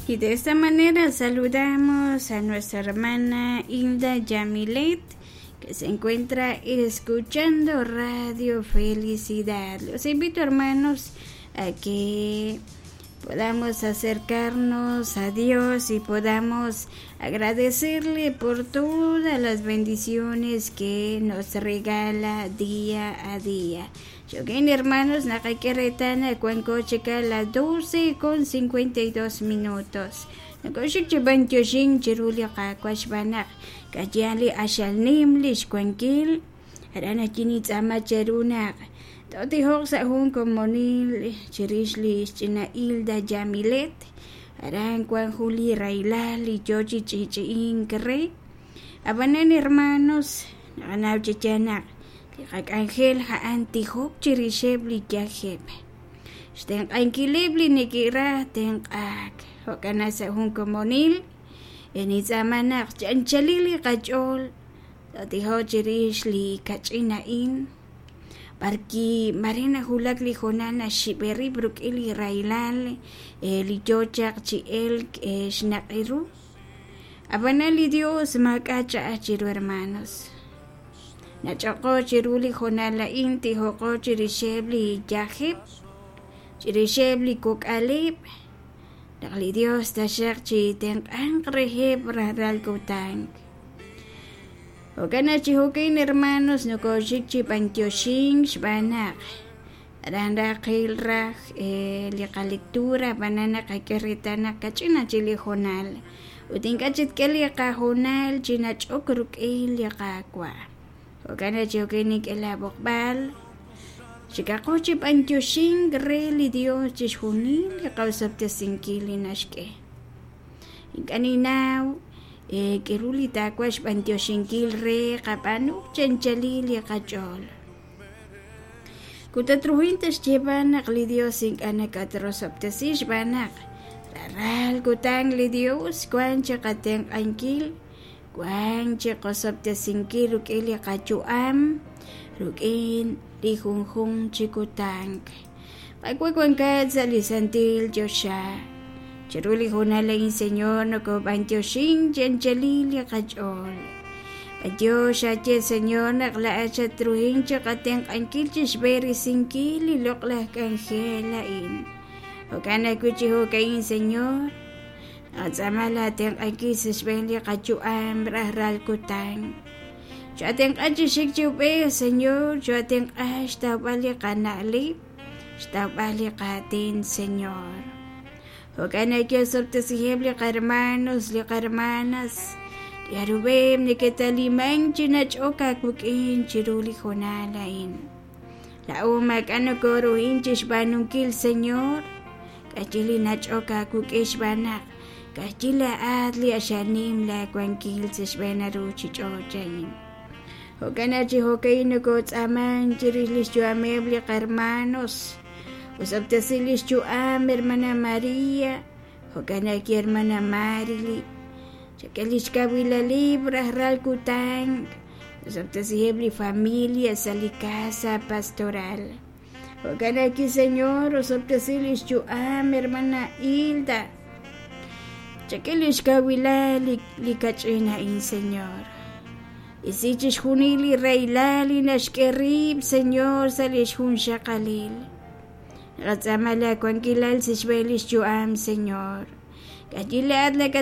Y de esta manera saludamos a nuestra hermana Hilda Yamilet, que se encuentra escuchando Radio Felicidad. Los invito, hermanos, a que podamos acercarnos a Dios y podamos agradecerle por todas las bendiciones que nos regala día a día. Yo bien, hermanos, nakakiretana cuencocheca las 12:52. Nakoshik chibantyoshing chiruli kakwashbanak kayali ashalnimlish cuenquil arana chinitzama cherunak. Toti hok sa hun komonil chirishli china Hilda Yamilet aran Juan Juli Railali Yochi Chichi Inkre abanen, hermanos, nanaw chichanak kak Angel ha antihok chirishebli yaheb sten ankilebli nikira tenkak hokana sa hun komonil enitzamanak chanchalili kachol toti ho chirishli kachinain Parki Marina Hulak Lijonana Shiberi Bruk Ili Railal Liyochak Chi El Shnakiru Abanali Dios Makacha Achiru, hermanos. Nachako Chiruli Jonala Inti Hoko Chirishebli Yahib Chirishebli Kuk Alib Nakli Dios Tashak Chi Tenk Ankreheb Raral Kutang Ogana chihukin, hermanos, no koshik chipantyoshing shbanak. Randa kilraj liqalectura banana kakeritana kachina chilijonal. Utinkachit keli kajonal chinach okruk liqakwa. Ogana chihukinik elabokbal. Chikako chipantyoshing greli Dios chishunil liqawsapte sinkili nashke. Inkaninaw Kirulita kwash bantyoshinkil re kapanu chanchalili kachol. Kutatruhintas chebanak li Dios ing anakatrosoptasish banak. Raral kutang li Dios kwan chakateng ankil. Kwan chakosoptasinkil rukili kachuam. Rukin lihunghung chikutang. Pagwagwan kad sa lisantil Josha. Chiruli Jonalain Señor no ko bantyoshin chanchalili kachol. Adios ache Señor nakla acha truhin chakateng ankil chisberi sinkili loklah kanghelain. Okana kuchi hokain Señor. Atsamala teng ankil sisbeli kachuam rahral kutang. Chateng achi shikchupe Señor. Chateng ash tabali kanali. Tabali katin Señor. Okana kyo sortesiheb li hermanos li hermanas yarubem ni ketalimang chinach okak bukin chiruli jonalain la umak ano koruhin chishbanungkil Señor kachili nach okak bukish banak kachila adli ashanim la kwankil chishbanaru chichochain Okana chihokain ko tsaman chirilis chuameb li hermanos Usaptasilis chuam hermana María, Hokana ki hermana Marili, Chakalish kawila libra ral kutang, Usaptasihebli familia salikasa pastoral. Hokana ki Señor, usaptasilis chuam hermana Hilda, Chakalish kawila likachina in Señor. Isichish hunili railali nashkerib Señor salish hun shakalil. Ratsamala kwankilal sishbelis chuam Señor. Kajilad la